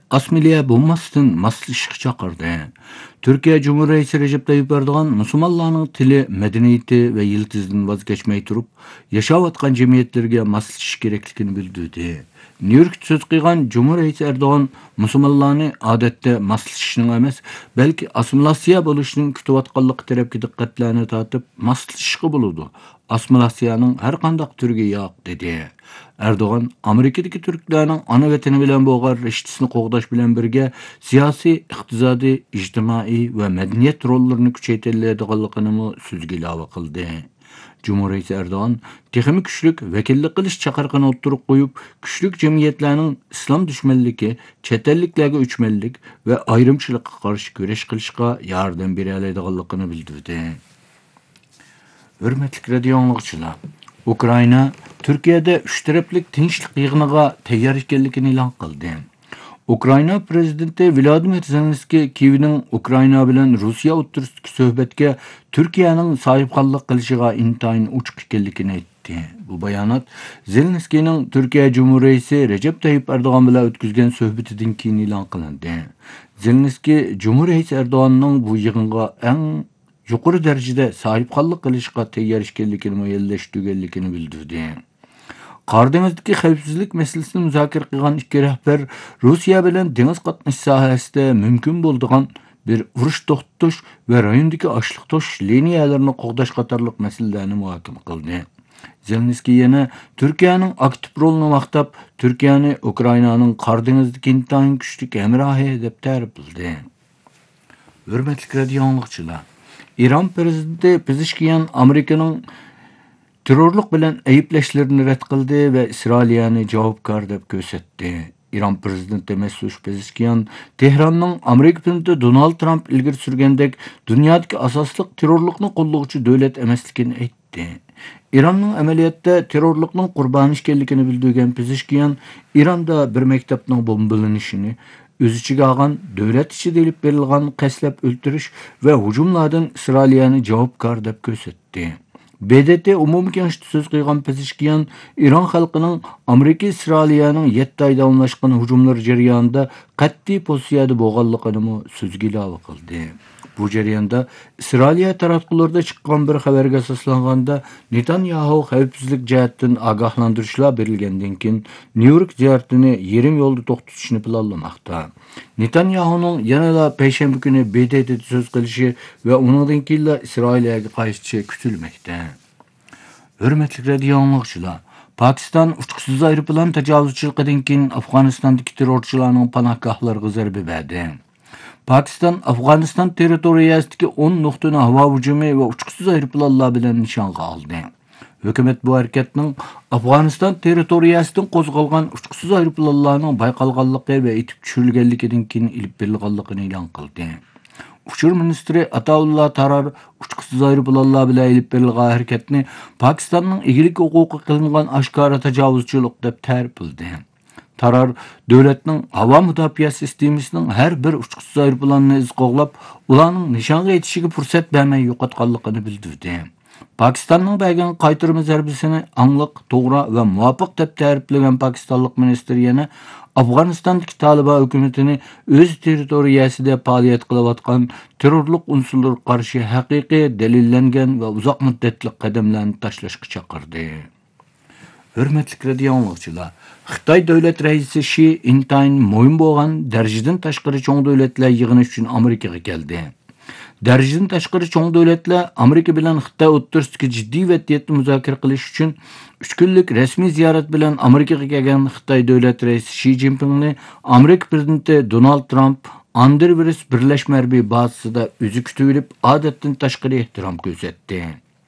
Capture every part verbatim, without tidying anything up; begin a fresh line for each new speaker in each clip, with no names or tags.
Asmiliye bulmasın maslışık çakırdı. Türkiye Cumhuriyeti Recep Tayyip Erdoğan, Müslümanlarının tili, medeniyeti ve yıldızından vazgeçmeyi turup, yaşavatkan cemiyetlerge maslışık gereklikini bildirdi. New York söz kıygan Cumhuriyeti Erdoğan, Müslümanlarını adette maslışının emes, belki asimilasyon buluşunun kütüvatkallık terepki dikkatlerini tatıp maslışıkı buludu. Asimilasyanın her kandak türge yok dedi. Erdoğan, Amerika'daki Türklerinin ana vatani bilen boğar reştisini qoğdaş bilen birge siyasi, iqtisadi, ijtimai ve medeniyet rollerini küçeytelilediğini mı süzgilava kıldı. Cumhuriyet Erdoğan, teximi küçlük vekillik kılış çakarqını oturup koyup, küçlük cemiyetlerinin İslam düşmanligi, çetelliklerge üçmellik ve ayrımçılıkka karşı güreş kılışka yardım bereleydiğini bildirdi. Hürmetlik radio anlıqçılar, Ukrayna, Türkiye'de üç taraflık tinçlik yığınıga tayyor ekanligini e'lon qildi. Ukrayna prezidenti Vladimir Zelenskiy Kiev'nin Ukrayna bilen Rusya o'rtasidagi suhbatga Türkiye'nin sahipqanlik qilishiga intayin uchuq ekanligini aytdi. Bu bayonot Zelenskiyning Türkiye Cumhuriyeti Recep Tayyip Erdoğan bilan o'tkazgan suhbatidan keyin e'lon qilindi. Zelenskiy Cumhuriyet Erdoğan'ning bu yig'inga eng yuqori darajada sahipqanlik qilishga tayyor ekanligini mo'yallashtirganligini bildirdi. Qardengiz'deki xavfsizlik meselesini müzakir qilgan ikki rahbar Rusya bilan dengiz qatnash sohasida mumkin bo'lgan bir urush to'xtatish va rayondagi ochliq to'sh liniyalarini qo'g'dash qatorliq masalalarni muhokama qildi. Zelenskiy yana Turkiyaning aktiv rolini maqtab, Turkiyani Ukraynaning Qardengiz'dagi intayin kuchli hamrohi deb ta'rifladi. Hurmatli radio angliqchilar, İran prezidenti Pezeshkian Amerikaning terrorluk bilen ayıpleşlerini red kıldı ve İsrailiyani javobgar deb ko'rsatdi. İran prezidenti Mesut Pezeshkian Tehran'ның Amerika prezidenti Donald Trump ilgir sürgendek dünyadaki asaslık terrorlukni qo'llovchi davlat emasligini aytdi. İran'ның ameliyatda terrorlukning qurboni ekanligini bildirgan Pezeshkian, İran'da bir maktabning bombalanishini öz içiga algan, devlet içi delip berilgan qaslab öldürüş ve hücumlardan İsrailiyani javobgar deb ko'rsatdi. B D T umum kengashida söz qilgan Pezeshkian, İran xalqining Amerika İsrailiyaning yetti oy davomlashgan hujumlar jarayonida qat'iy pozitsiyada bo'lganligini so'zga ilova qildi. Bu jarayonda İsrailiya taraflarida chiqqan bir xabarga asoslanganda Netanyahu xavfsizlik jihatdan ogohlantirishlar berilgandan keyin New York ziyoratini yarim yo'lda to'xtatishni planlamoqda. Netanyahuning yanada payshanba kuni B D T'da so'z qilishi va undan keyin İsrailiyaga qaytishi kutilmoqda. Hurmatli radio angliqchilar, Pakistan uçqusuz aeroplan tajovuzchiligidan keyin Afg'onistondagi terrorchilarning panohgohlariga zarba berdi. Pakistan Afg'oniston territoriyasidagi o'n nuqtani havo hujumi va uçqusuz aeroplanlar bilan nishonga oldi. Hukumat bu harakatning Afg'oniston territoriyasidan qo'zg'algan uçqusuz aeroplanlarning bayqalganligi va etib tushirilganligidan keyin ilib berilganligini e'lon qildi. Uçur ministri Ataullah Tarar uçqusuz aeroplanlar bilan ilib berilgan harakatni Pakistanning egilik huquqi qilingan oshkora tajovuzchilik deb ta'rifladi. Tarar, devletning havo mudofaa sistemasining har bir uçqusuz aeroplanni iz qo'g'lab, ularning nishonga yetishiga fursat bermay yo'qotganligini bildirdi. Pakistanning bergan qaytarma zarbasini aniq, to'g'ri va muvofiq deb ta'riflagan Pokistonlik ministr yana Afg'onistondagi Taliban hukumatini o'z territoriyasida faoliyat qilayotgan terrorlik unsurlariga qarshi haqiqiy dalillangan va uzoq muddatli qadamlarni tashlashga chaqirdi. Hürmetli radio anlıqçılar, Xitay davlat raisi Xi intayin mo'yin bo'lgan darajadan tashqari cho'ng davlatlar yig'ini uchun Amerikaga keldi. Darajadan tashqari cho'ng davlatlar Amerika bilan Xitoy o'rtasidagi jiddiy vaziyatni muzokara qilish uchun uch kunlik rasmiy ziyorat bilan Amerikaga kelgan Xitoy davlat raisi Xi Jinpingni Amerika prezidenti Donald Trump Andrews birlashma harbiy bazasida o'zi kutib olib, odatdan tashqari ehtirom ko'rsatdi.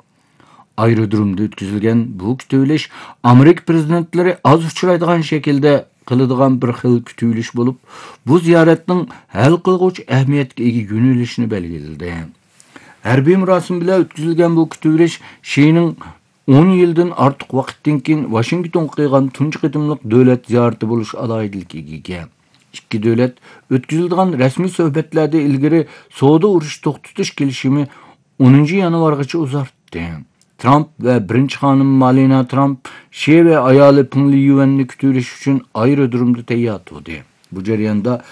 Aerodromda o'tkazilgan bu kutilish Amerika prezidentlari az uchraydigan shaklda qiladigan bir xil kutilish bo'lib, bu ziyoratning hal qilg'uvchi ahamiyatga ega yo'nalishini belgiladi. Harbiy marosim bilan o'tkazilgan bu kutilish Xi'ning o'n yildan ortiq vaqtdan keyin Washington qilgan tunji qadimliq davlat ziyorati bo'lish alohidaligiga ega. Ikki davlat o'tkazilgan rasmiy suhbatlarda ilgari savdo urush to'xtatish kelishimi o'ninchi yanvargacha uzartdi. Trump ve birinchi xonim Melania Trump Xi ve ayoli Peng Liyuanni kutilish uchun aerodromda tayyor turdi. Bu jarayonda